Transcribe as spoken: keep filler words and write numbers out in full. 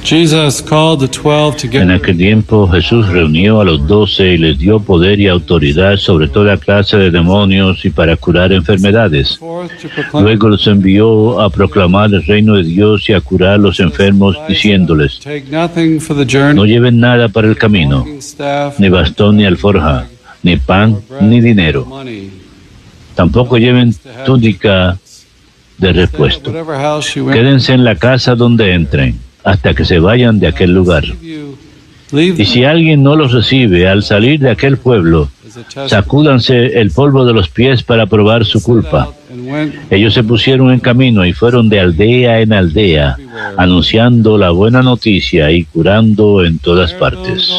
En aquel tiempo Jesús reunió a los doce y les dio poder y autoridad sobre toda clase de demonios y para curar enfermedades. Luego los envió a proclamar el reino de Dios y a curar a los enfermos, diciéndoles: no lleven nada para el camino, ni bastón ni alforja, ni pan ni dinero. Tampoco lleven túnica de repuesto. Quédense en la casa donde entren, hasta que se vayan de aquel lugar. Y si alguien no los recibe al salir de aquel pueblo, sacúdanse el polvo de los pies para probar su culpa. Ellos se pusieron en camino y fueron de aldea en aldea, anunciando la buena noticia y curando en todas partes.